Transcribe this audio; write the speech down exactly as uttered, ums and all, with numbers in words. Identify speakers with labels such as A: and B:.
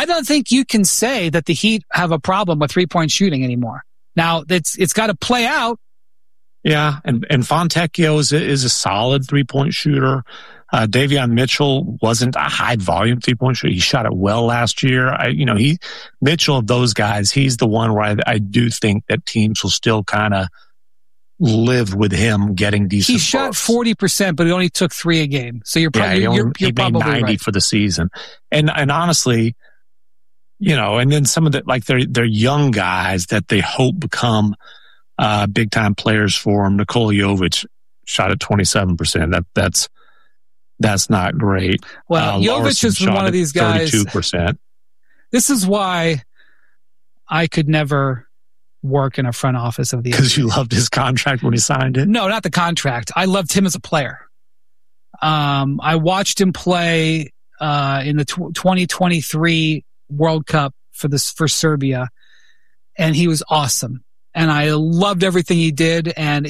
A: I don't think you can say that the Heat have a problem with three-point shooting anymore. Now, it's it's got to play out.
B: Yeah, and, and Fontecchio is a, is a solid three-point shooter. Uh, Davion Mitchell wasn't a high-volume three-point shooter. He shot it well last year. I, you know, he Mitchell, of those guys, he's the one where I, I do think that teams will still kind of live with him getting decent.
A: He shot
B: looks. forty percent,
A: but he only took three a game. So you're probably,
B: yeah, he, only,
A: you're, you're
B: he
A: probably
B: made ninety
A: right.
B: for the season. And and honestly, you know, and then some of the, like, they're, they're young guys that they hope become uh, big-time players for him. Nikola Jovic shot at twenty-seven percent. That, that's, that's not great.
A: Well, uh, Jovic is one of these guys.
B: thirty-two percent.
A: This is why I could never work in a front office of the
B: Because you loved his contract when he signed it?
A: No, not the contract. I loved him as a player. Um, I watched him play uh, in the tw- twenty twenty-three World Cup for this for Serbia, and he was awesome. And I loved everything he did. And